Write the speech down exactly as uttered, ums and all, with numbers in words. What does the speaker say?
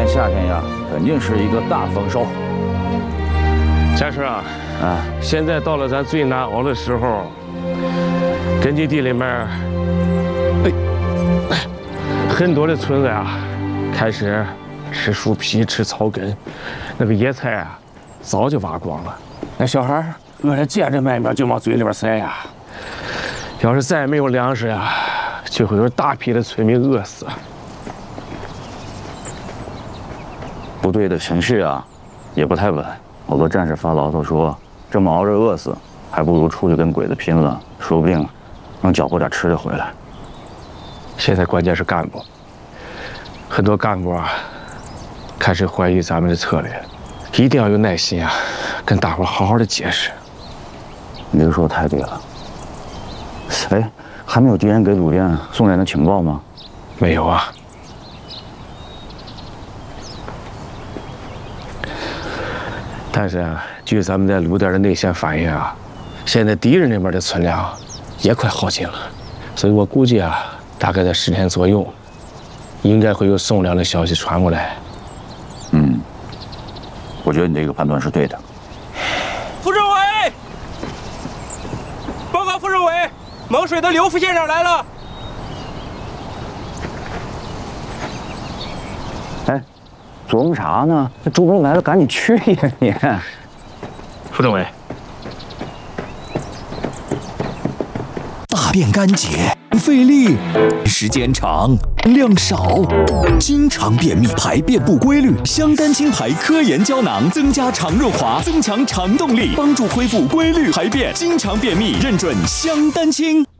年夏天呀，肯定是一个大丰收。 战士啊，啊，现在到了咱最难熬的时候，根据地里面，哎，很多的村子呀，开始吃树皮、吃草根，那个野菜啊，早就挖光了。那小孩饿着见着麦苗就往嘴里边塞呀。要是再没有粮食呀，就会有大批的村民饿死。 部队的情绪啊，也不太稳。好多战士发牢骚说，这么熬着饿死，还不如出去跟鬼子拼了，说不定能缴获点吃的回来。 现在关键是干部，很多干部啊，开始怀疑咱们的策略，一定要有耐心啊，跟大伙好好的解释。 你这个说的太对了。哎，还没有敌人给鲁店送来的情报吗？ 没有啊。但是啊，据咱们在鲁店的内线反映啊，现在敌人那边的存粮也快耗尽了，所以我估计啊，大概在十天左右，应该会有送粮的消息传过来。 嗯，我觉得你这个判断是对的。 副政委，报告副政委，蒙水的刘副县长来了。 哎，琢磨啥呢？那朱峰来了，赶紧去呀你！ 副政委， 大便干结，费力，时间长，量少，经常便秘，排便不规律。香丹清排科研胶囊增加肠润滑，增强肠动力，帮助恢复规律排便。经常便秘，认准香丹清。